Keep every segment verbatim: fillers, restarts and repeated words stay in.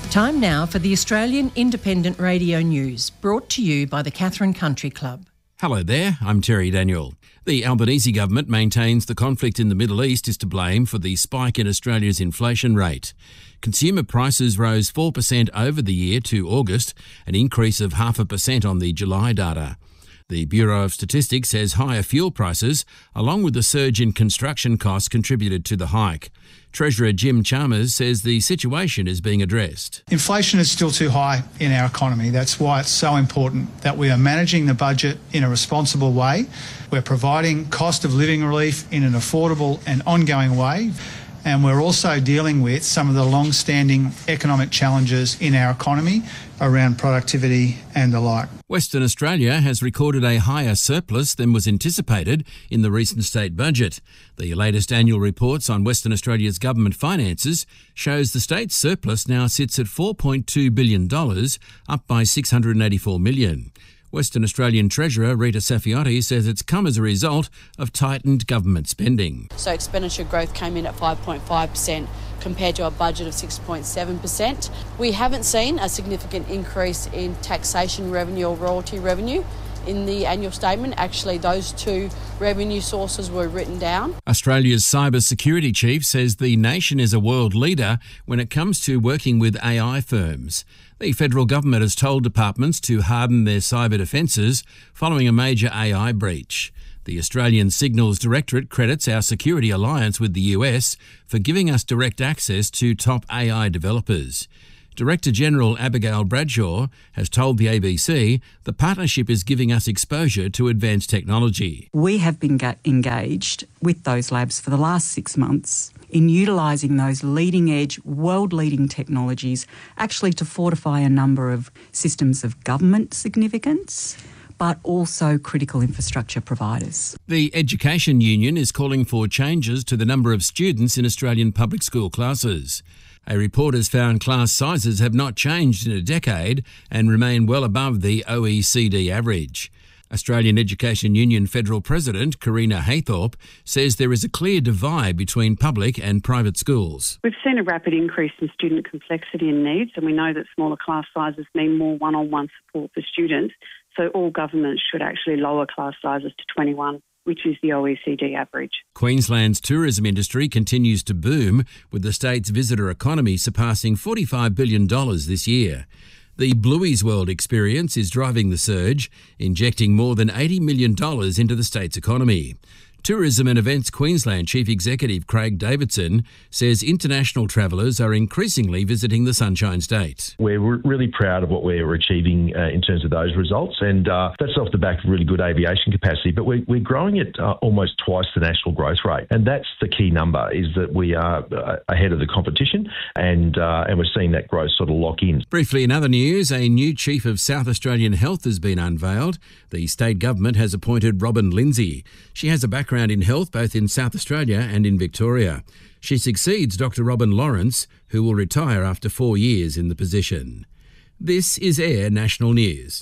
Time now for the Australian Independent Radio News, brought to you by the Katherine Country Club. Hello there, I'm Terry Daniel. The Albanese government maintains the conflict in the Middle East is to blame for the spike in Australia's inflation rate. Consumer prices rose four percent over the year to August, an increase of half a percent on the July data. The Bureau of Statistics says higher fuel prices, along with the surge in construction costs, contributed to the hike. Treasurer Jim Chalmers says the situation is being addressed. Inflation is still too high in our economy. That's why it's so important that we are managing the budget in a responsible way. We're providing cost of living relief in an affordable and ongoing way. And we're also dealing with some of the long-standing economic challenges in our economy around productivity and the like. Western Australia has recorded a higher surplus than was anticipated in the recent state budget. The latest annual reports on Western Australia's government finances shows the state's surplus now sits at four point two billion dollars, up by six hundred eighty-four million dollars. Western Australian Treasurer Rita Saffioti says it's come as a result of tightened government spending. So expenditure growth came in at five point five percent compared to our budget of six point seven percent. We haven't seen a significant increase in taxation revenue or royalty revenue in the annual statement. Actually, those two revenue sources were written down. Australia's cyber security chief says the nation is a world leader when it comes to working with A I firms. The federal government has told departments to harden their cyber defences following a major A I breach. The Australian Signals Directorate credits our security alliance with the U S for giving us direct access to top A I developers. Director General Abigail Bradshaw has told the A B C the partnership is giving us exposure to advanced technology. We have been ga- engaged with those labs for the last six months in utilising those leading-edge, world-leading technologies actually to fortify a number of systems of government significance, but also critical infrastructure providers. The Education Union is calling for changes to the number of students in Australian public school classes. A report has found class sizes have not changed in a decade and remain well above the O E C D average. Australian Education Union Federal President Karina Haythorpe says there is a clear divide between public and private schools. We've seen a rapid increase in student complexity and needs, and we know that smaller class sizes mean more one-on-one support for students, so all governments should actually lower class sizes to twenty-one, which is the O E C D average. Queensland's tourism industry continues to boom, with the state's visitor economy surpassing forty-five billion dollars this year. The Bluey's World experience is driving the surge, injecting more than eighty million dollars into the state's economy. Tourism and Events Queensland Chief Executive Craig Davidson says international travellers are increasingly visiting the Sunshine State. We're really proud of what we're achieving uh, in terms of those results, and uh, that's off the back of really good aviation capacity, but we're, we're growing at uh, almost twice the national growth rate, and that's the key number, is that we are uh, ahead of the competition, and, uh, and we're seeing that growth sort of lock in. Briefly in other news, a new Chief of South Australian Health has been unveiled. The state government has appointed Robin Lindsay. She has a background in health both in South Australia and in Victoria. She succeeds Doctor Robin Lawrence, who will retire after four years in the position. This is Air National News.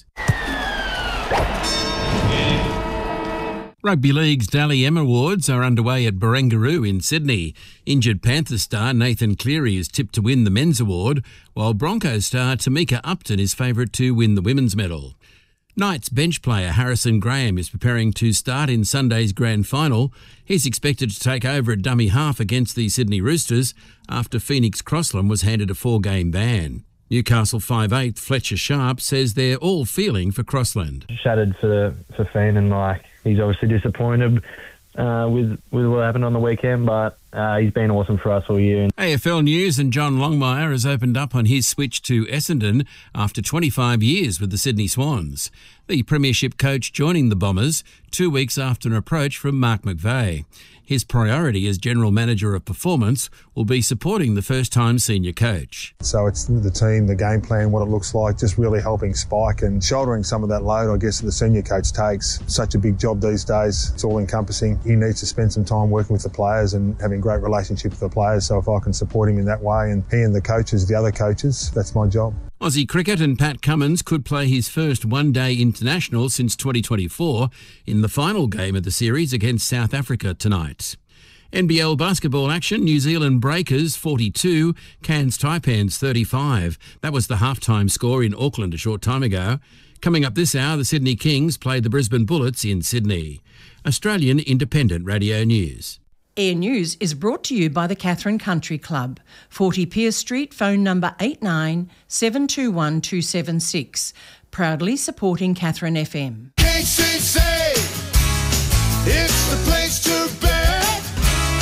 Rugby League's Dally M Awards are underway at Barangaroo in Sydney. Injured Panthers star Nathan Cleary is tipped to win the men's award, while Broncos star Tamika Upton is favourite to win the women's medal. Knights bench player Harrison Graham is preparing to start in Sunday's grand final. He's expected to take over at dummy half against the Sydney Roosters after Phoenix Crossland was handed a four-game ban. Newcastle five eighth Fletcher Sharp says they're all feeling for Crossland. Shattered for for Feen, and like he's obviously disappointed uh, with with what happened on the weekend, but uh, he's been awesome for us all year. A F L News and John Longmire has opened up on his switch to Essendon after twenty-five years with the Sydney Swans. The premiership coach joining the Bombers two weeks after an approach from Mark McVeigh. His priority as General Manager of Performance will be supporting the first-time senior coach. So it's the team, the game plan, what it looks like, just really helping Spike and shouldering some of that load, I guess, that the senior coach takes. Such a big job these days. It's all-encompassing. He needs to spend some time working with the players and having a great relationship with the players. So if I can support him in that way, and he and the coaches, the other coaches, that's my job. Aussie cricket and Pat Cummins could play his first one-day international since twenty twenty-four in the final game of the series against South Africa tonight. N B L basketball action, New Zealand Breakers forty-two, Cairns Taipans thirty-five. That was the halftime score in Auckland a short time ago. Coming up this hour, the Sydney Kings played the Brisbane Bullets in Sydney. Australian Independent Radio News. Air News is brought to you by the Catherine Country Club, forty Pierce Street, phone number eight nine seven two one two seven six. Proudly supporting Catherine F M. K C C, it's the place to be.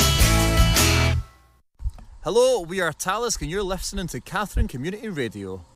Hello, we are Talisk and you're listening to Catherine Community Radio.